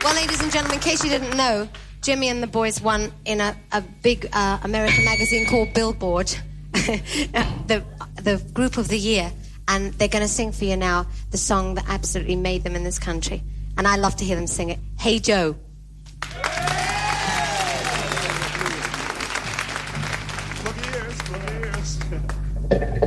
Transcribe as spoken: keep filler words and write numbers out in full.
Well, ladies and gentlemen, in case you didn't know, Jimmy and the boys won in a, a big uh, American magazine called Billboard, the the group of the year, and they're going to sing for you now the song that absolutely made them in this country, and I love to hear them sing it. Hey Joe. Look at yours, look at yours.